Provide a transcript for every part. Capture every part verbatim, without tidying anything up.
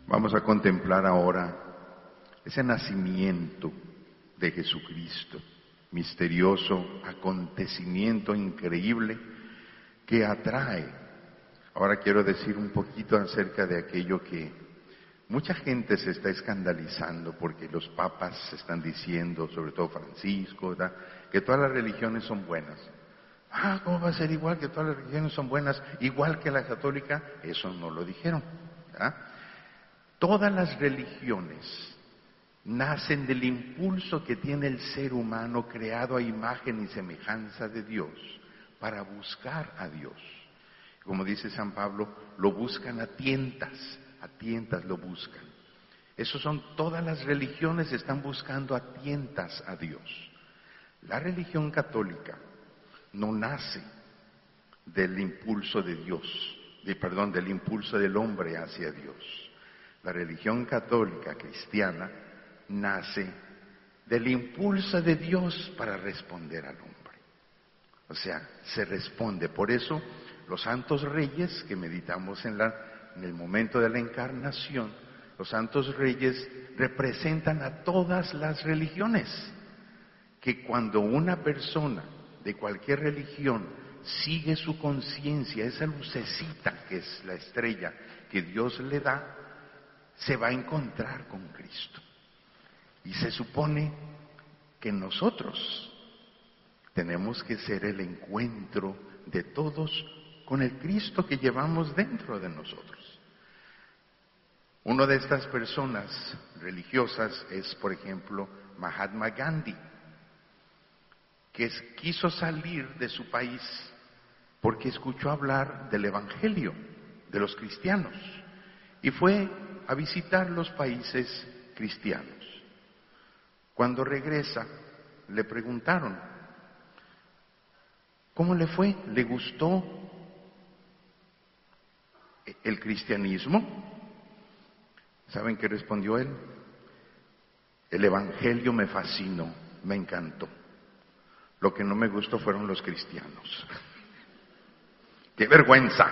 Vamos a contemplar ahora ese nacimiento de Jesucristo, misterioso acontecimiento increíble que atrae. Ahora quiero decir un poquito acerca de aquello que mucha gente se está escandalizando porque los papas están diciendo, sobre todo Francisco, ¿verdad?, que todas las religiones son buenas. Ah, ¿cómo va a ser igual que todas las religiones son buenas, igual que la católica? Eso no lo dijeron, ¿verdad? Todas las religiones nacen del impulso que tiene el ser humano creado a imagen y semejanza de Dios para buscar a Dios. Como dice San Pablo, lo buscan a tientas, a tientas lo buscan. Eso son, todas las religiones están buscando a tientas a Dios. La religión católica no nace del impulso de Dios, de, perdón, del impulso del hombre hacia Dios. La religión católica cristiana nace del impulso de Dios para responder al hombre. O sea, se responde. Por eso, los santos reyes que meditamos en, la, en el momento de la encarnación, los santos reyes representan a todas las religiones. Que cuando una persona de cualquier religión sigue su conciencia, esa lucecita que es la estrella que Dios le da, se va a encontrar con Cristo. Y se supone que nosotros tenemos que ser el encuentro de todos con el Cristo que llevamos dentro de nosotros. Una de estas personas religiosas es, por ejemplo, Mahatma Gandhi, que quiso salir de su país porque escuchó hablar del Evangelio, de los cristianos, y fue a visitar los países cristianos. Cuando regresa, le preguntaron, ¿cómo le fue? ¿Le gustó el cristianismo? ¿Saben qué respondió él? El Evangelio me fascinó, me encantó. Lo que no me gustó fueron los cristianos. ¡Qué vergüenza!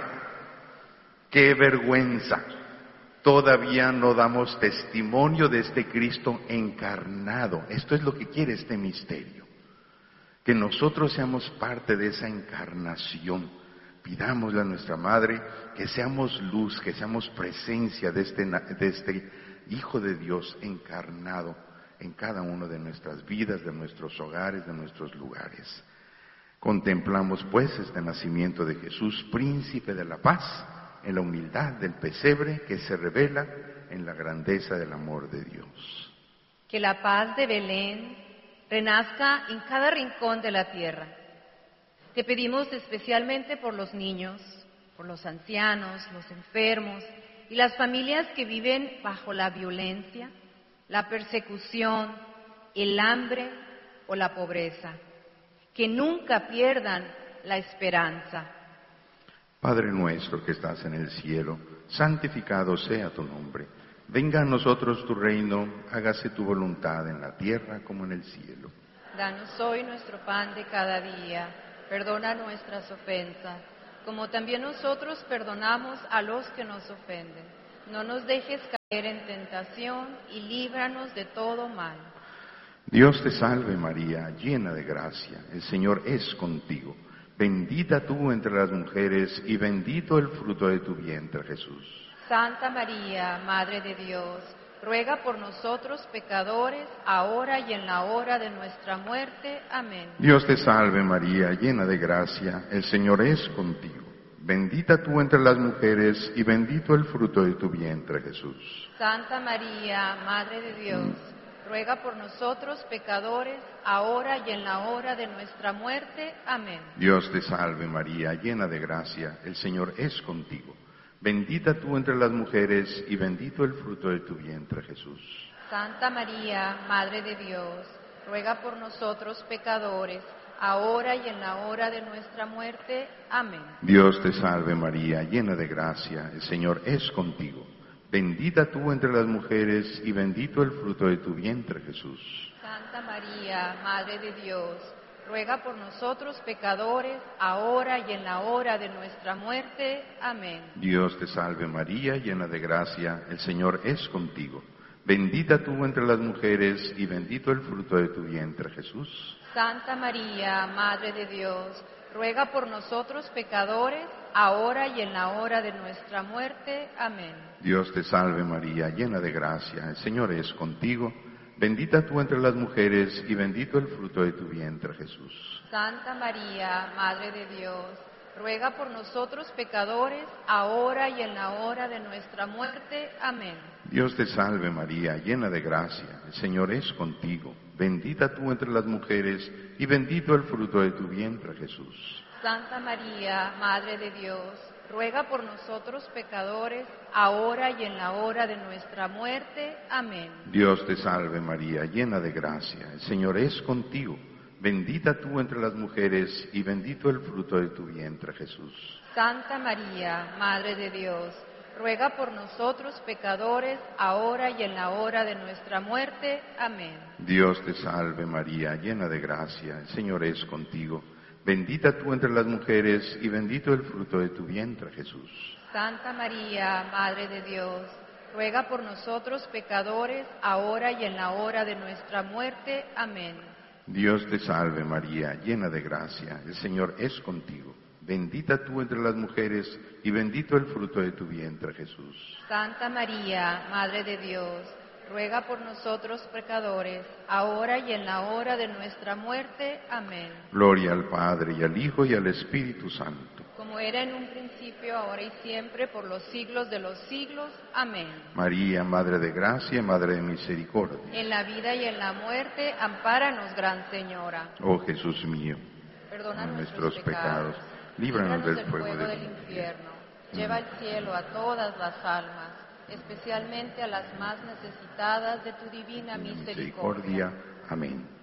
¡Qué vergüenza! Todavía no damos testimonio de este Cristo encarnado. Esto es lo que quiere este misterio. Que nosotros seamos parte de esa encarnación. Pidámosle a nuestra Madre que seamos luz, que seamos presencia de este, de este Hijo de Dios encarnado en cada uno de nuestras vidas, de nuestros hogares, de nuestros lugares. Contemplamos pues este nacimiento de Jesús, príncipe de la paz, en la humildad del pesebre que se revela en la grandeza del amor de Dios. Que la paz de Belén renazca en cada rincón de la tierra. Te pedimos especialmente por los niños, por los ancianos, los enfermos y las familias que viven bajo la violencia, la persecución, el hambre o la pobreza, que nunca pierdan la esperanza. Padre nuestro que estás en el cielo, santificado sea tu nombre. Venga a nosotros tu reino, hágase tu voluntad en la tierra como en el cielo. Danos hoy nuestro pan de cada día, perdona nuestras ofensas, como también nosotros perdonamos a los que nos ofenden. No nos dejes caer en tentación y líbranos de todo mal. Dios te salve María, llena de gracia, el Señor es contigo. Bendita tú entre las mujeres y bendito el fruto de tu vientre, Jesús. Santa María, Madre de Dios, ruega por nosotros pecadores, ahora y en la hora de nuestra muerte. Amén. Dios te salve María, llena de gracia, el Señor es contigo. Bendita tú entre las mujeres y bendito el fruto de tu vientre, Jesús. Santa María, Madre de Dios, ruega por nosotros pecadores, ahora y en la hora de nuestra muerte. Amén. Dios te salve María, llena de gracia, el Señor es contigo. Bendita tú entre las mujeres y bendito el fruto de tu vientre, Jesús. Santa María, Madre de Dios, ruega por nosotros pecadores, ahora y en la hora de nuestra muerte. Amén. Dios te salve María, llena de gracia, el Señor es contigo. Bendita tú entre las mujeres y bendito el fruto de tu vientre, Jesús. Santa María, Madre de Dios, ruega por nosotros pecadores, ahora y en la hora de nuestra muerte. Amén. Dios te salve María, llena de gracia, el Señor es contigo. Bendita tú entre las mujeres y bendito el fruto de tu vientre, Jesús. Santa María, Madre de Dios, ruega por nosotros pecadores, ahora y en la hora de nuestra muerte. Amén. Dios te salve María, llena de gracia, el Señor es contigo. Bendita tú entre las mujeres y bendito el fruto de tu vientre, Jesús. Santa María, Madre de Dios, ruega por nosotros pecadores, ahora y en la hora de nuestra muerte. Amén. Dios te salve María, llena de gracia, el Señor es contigo. Bendita tú entre las mujeres y bendito el fruto de tu vientre, Jesús. Santa María, Madre de Dios, ruega por nosotros pecadores, ahora y en la hora de nuestra muerte. Amén. Dios te salve María, llena de gracia, el Señor es contigo. Bendita tú entre las mujeres y bendito el fruto de tu vientre, Jesús. Santa María, Madre de Dios, ruega por nosotros pecadores, ahora y en la hora de nuestra muerte. Amén. Dios te salve María, llena de gracia, el Señor es contigo. Bendita tú entre las mujeres y bendito el fruto de tu vientre, Jesús. Santa María, Madre de Dios, ruega por nosotros pecadores, ahora y en la hora de nuestra muerte. Amén. Dios te salve María, llena de gracia, el Señor es contigo. Bendita tú entre las mujeres y bendito el fruto de tu vientre, Jesús. Santa María, Madre de Dios, ruega por nosotros pecadores, ahora y en la hora de nuestra muerte. Amén. Gloria al Padre, y al Hijo, y al Espíritu Santo. Como era en un principio, ahora y siempre, por los siglos de los siglos. Amén. María, Madre de Gracia, Madre de Misericordia. En la vida y en la muerte, ampáranos, Gran Señora. Oh Jesús mío, Perdona nuestros pecados, líbranos del fuego del infierno. Lleva al cielo a todas las almas, especialmente a las más necesitadas de tu divina misericordia. Amén.